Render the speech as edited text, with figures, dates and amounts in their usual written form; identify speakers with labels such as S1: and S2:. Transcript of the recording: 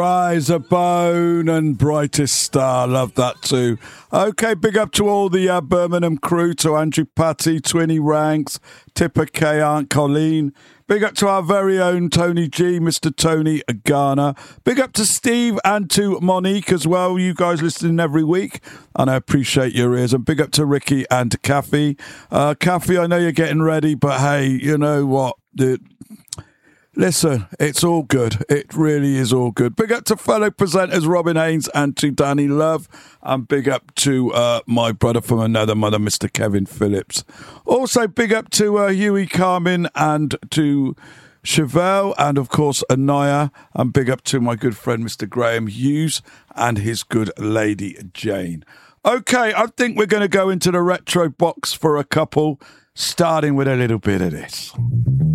S1: Rise a bone and brightest star. Love that too. Okay, big up to all the Birmingham crew, to Andrew Patty, Twinny Ranks, Tipper K, Aunt Colleen. Big up to our very own Tony G, Mr. Tony Garner. Big up to Steve and to Monique as well. You guys listening every week, and I appreciate your ears. And big up to Ricky and Kathy. Kathy, I know you're getting ready, but hey, you know what? Listen, it's all good. It really is all good. Big up to fellow presenters Robin Haynes and to Danny Love. And big up to my brother from another mother, Mr. Kevin Phillips. Also, big up to Huey Carmen and to Chevelle and, of course, Anaya. And big up to my good friend, Mr. Graham Hughes, and his good lady, Jane. Okay, I think we're going to go into the retro box for a couple, starting with a little bit of this.